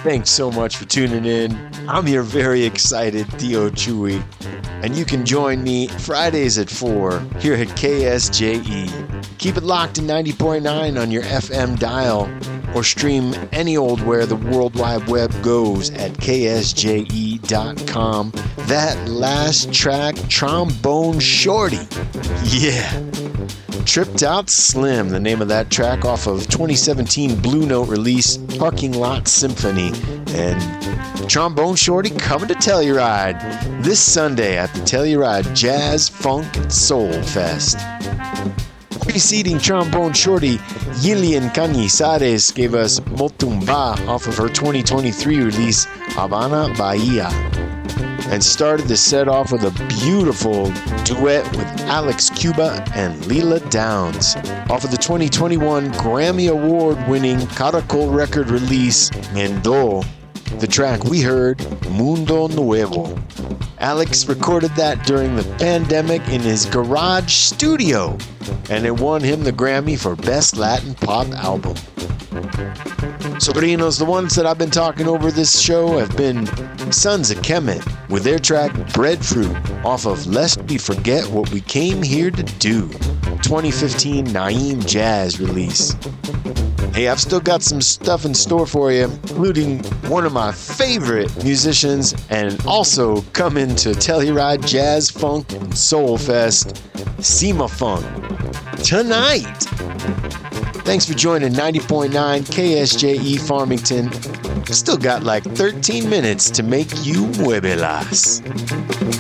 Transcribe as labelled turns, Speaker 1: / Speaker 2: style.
Speaker 1: Thanks so much for tuning in. I'm your very excited Theo Chewy, and you can join me Fridays at 4 here at KSJE. Keep it locked to 90.9 on your FM dial, or stream any old where the World Wide Web goes at ksje.com. That last track, Trombone Shorty. Yeah. Tripped Out Slim, the name of that track off of 2017 Blue Note release, Parking Lot Symphony. And Trombone Shorty coming to Telluride this Sunday at the Telluride Jazz, Funk, and Soul Fest. Preceding Trombone Shorty, Yilian Cañizares gave us Motumba off of her 2023 release, Habana, Bahia. And started the set off with a beautiful duet with Alex Cuba and Leela Downs off of the 2021 Grammy Award-winning Caracol record release, Mendo. The track we heard, Mundo Nuevo. Alex recorded that during the pandemic in his garage studio, and it won him the Grammy for Best Latin Pop Album. Sobrinos, the ones that I've been talking over this show have been Sons of Kemet with their track Breadfruit off of Lest We Forget What We Came Here to Do, 2015 Naeem Jazz release. Hey, I've still got some stuff in store for you, including one of my favorite musicians and also coming to Telluride Jazz, Funk, and Soul Fest, Sema Funk, tonight. Thanks for joining 90.9 KSJE Farmington. Still got like 13 minutes to make you muebelas.